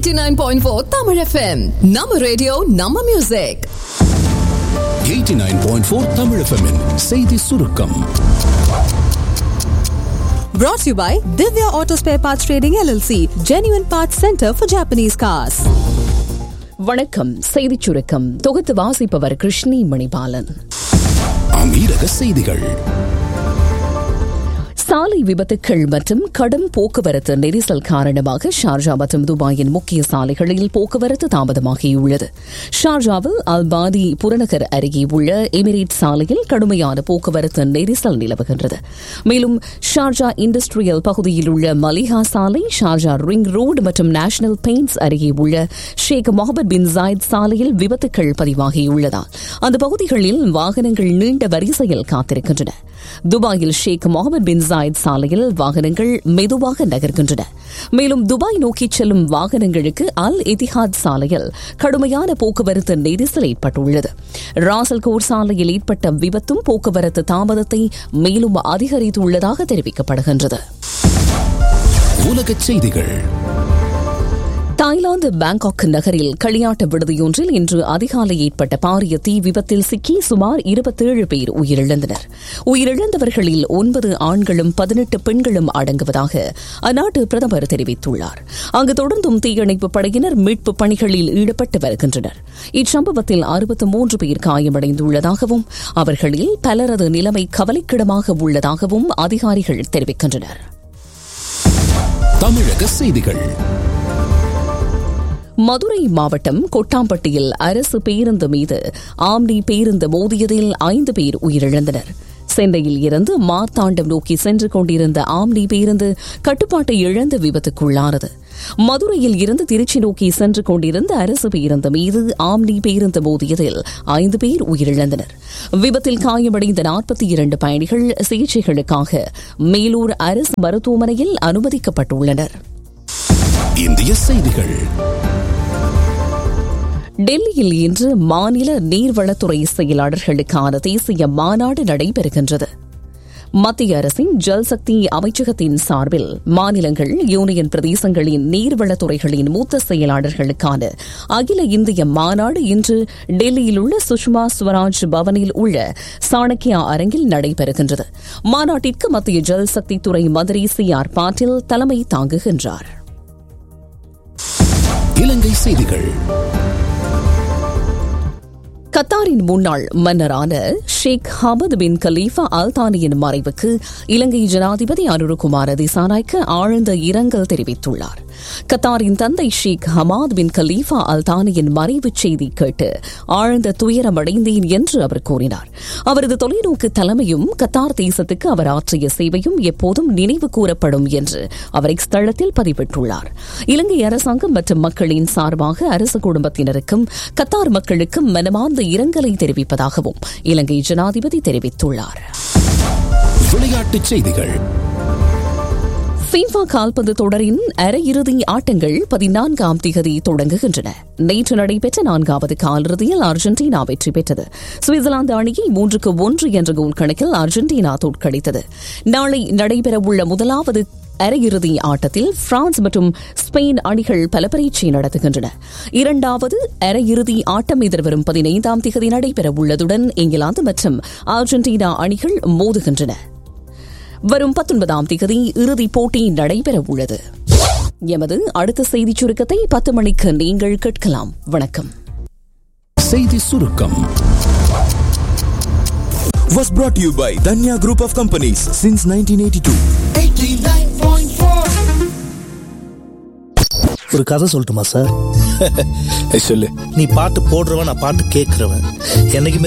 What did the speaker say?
89.4 Tamil FM. Nama radio, Nama music. 89.4 Tamil FM -இன் செய்தி சுருக்கம். Brought to you by Divya Auto Spare Parts Trading LLC, Genuine Parts Center for Japanese Cars. வணக்கம். செய்திச் சுருக்கம் தொகுத்து வாசிப்பவர் கிருஷ்ணி மணிபாலன். அமீரக செய்திகள். சாலை விபத்துக்கள் மற்றும் கடும் போக்குவரத்து நெரிசல் காரணமாக ஷார்ஜா மற்றும் துபாயின் முக்கிய சாலைகளில் போக்குவரத்து தாமதமாகியுள்ளது. ஷார்ஜாவில் அல்பாதி புறநகர் அருகே உள்ள எமிரேட் சாலையில் கடுமையான போக்குவரத்து நெரிசல் நிலவுகின்றது. மேலும் ஷார்ஜா இண்டஸ்ட்ரியல் பகுதியில் உள்ள மலிஹா சாலை, ஷார்ஜா ரிங் ரோடு மற்றும் நேஷனல் பெயிண்ட்ஸ் அருகே உள்ள ஷேக் முகமது பின் ஜாயித் சாலையில் விபத்துக்கள் பதிவாகியுள்ளதால் அந்த பகுதிகளில் வாகனங்கள் நீண்ட வரிசையில் காத்திருக்கின்றன. துபாயில் ஷேக் முகமது பின் ஜாயித் சாலையில் வாகனங்கள் மெதுவாக நகர்கின்றன. மேலும் துபாய் நோக்கி செல்லும் வாகனங்களுக்கு அல் இத்திஹாத் சாலையில் கடுமையான போக்குவரத்து நெரிசல் ஏற்பட்டுள்ளது. ராசல்கோர் சாலையில் ஏற்பட்ட விபத்தும் போக்குவரத்து தாமதத்தை மேலும் அதிகரித்துள்ளதாக தெரிவிக்கப்படுகின்றது. உலகச் செய்திகள். தாய்லாந்து பாங்காக் நகரில் களியாட்ட விடுதியொன்றில் இன்று அதிகாலை ஏற்பட்ட பாரிய தீ விபத்தில் சிக்கி சுமார் 27 பேர் உயிரிழந்தனர். உயிரிழந்தவர்களில் 9 ஆண்களும் 18 பெண்களும் அடங்குவதாக அந்நாட்டு பிரதமர் தெரிவித்துள்ளார். அங்கு தொடர்ந்தும் தீயணைப்பு படையினர் மீட்பு பணிகளில் ஈடுபட்டு வருகின்றனர். இச்சம்பவத்தில் 63 பேர் காயமடைந்துள்ளதாகவும் அவர்களில் பலரது நிலைமை கவலைக்கிடமாக உள்ளதாகவும் அதிகாரிகள் தெரிவிக்கின்றனர். தமிழக செய்திகள். மதுரை மாவட்டம் கொட்டாம்பட்டியில் அரசு பேருந்து மீது ஆம்னி பேருந்து மோதியதில் 5 பேர் உயிரிழந்தனர். சென்னையில் இருந்து மார்த்தாண்டம் நோக்கி சென்று கொண்டிருந்த ஆம்னி பேருந்து கட்டுப்பாட்டை இழந்து விபத்துக்குள்ளானது. மதுரையில் இருந்து திருச்சி நோக்கி சென்று கொண்டிருந்த அரசு பேருந்து மீது ஆம்னி பேருந்து மோதியதில் 5 பேர் உயிரிழந்தனர். விபத்தில் காயமடைந்த 42 பயணிகள் சிகிச்சைகளுக்காக மேலூர் அரசு மருத்துவமனையில் அனுமதிக்கப்பட்டுள்ளனர். இந்திய செய்திகள். டெல்லியில் இன்று மாநில நீர்வளத்துறை செயலாளர்களுக்கான தேசிய மாநாடு நடைபெறுகின்றது. மத்திய அரசின் ஜல்சக்தி அமைச்சகத்தின் சார்பில் மாநிலங்கள், யூனியன் பிரதேசங்களின் நீர்வளத்துறைகளின் மூத்த செயலாளர்களுக்கான அகில இந்திய மாநாடு இன்று டெல்லியில் உள்ள சுஷ்மா ஸ்வராஜ் பவனில் உள்ள சாணக்கியா அரங்கில் நடைபெறுகின்றது. மாநாட்டிற்கு மத்திய ஜல்சக்தி துறை மந்திரி CR பாட்டீல் தலைமை தாங்குகின்றார். இலங்கை செய்திகள். கத்தாரின் முன்னாள் மன்னரான ஷேக் ஹமது பின் கலீஃபா அல்தானியின் மறைவுக்கு இலங்கை ஜனாதிபதி அனுருகுமார திசாநாயக்க ஆழ்ந்த இரங்கல் தெரிவித்துள்ளார். கத்தாரின் தந்தை ஷேக் ஹமாத் பின் கலீஃபா அல்தானியின் மறைவு செய்தி கேட்டு ஆழ்ந்த துயரமடைந்தேன் என்று அவர் கூறினார். அவரது தொலைநோக்கு தலைமையும் கத்தார் தேசத்துக்கு அவர் ஆற்றிய சேவையும் எப்போதும் நினைவு கூறப்படும் என்று அவர் இஸ்தளத்தில் பதிவிட்டுள்ளார். இலங்கை அரசாங்கம் மற்றும் மக்களின் சார்பாக அரசு குடும்பத்தினருக்கும் கத்தார் மக்களுக்கும் மனமார்ந்த இரங்கலை தெரிவிப்பதாகவும் இலங்கை ஜனாதிபதி தெரிவித்துள்ளார். விளையாட்டுச் செய்திகள். FIFA கால்பந்து தொடரின் அரையிறுதி ஆட்டங்கள் 14ஆம் தேதி தொடங்குகின்றன. நேற்று நடைபெற்ற 4வது காலிறுதியில் அர்ஜென்டினா வெற்றி பெற்றது. சுவிட்சர்லாந்து அணியை 3-1 என்ற கோல் கணக்கில் அர்ஜென்டினா தோற்கடித்தது. நாளை நடைபெறவுள்ள முதலாவது அரையிறுதி ஆட்டத்தில் பிரான்ஸ் மற்றும் ஸ்பெயின் அணிகள் பல பரீட்சை நடத்துகின்றன. இரண்டாவது அரையிறுதி ஆட்டம் எதிர்வரும் 15ஆம் தேதி நடைபெறவுள்ளதுடன் இங்கிலாந்து மற்றும் அர்ஜென்டினா அணிகள் மோதுகின்றன. வரும் 19ஆம் தேதி இறுதிப் போட்டி நடைபெறவுள்ளது. எமது அடுத்த செய்திச் சுருக்கத்தை 10 மணிக்கு நீங்கள் கேட்கலாம். வணக்கம். செய்தி சுருக்கம் was brought to you by Danya Group of Companies since 1982. 89.4. ஒரு கதை சொல்லட்டுமா சார்? சொல்லு. நீ பாட்டு போடுறவன், நான் பாட்டு கேட்கிறவன். என்னைக்குமே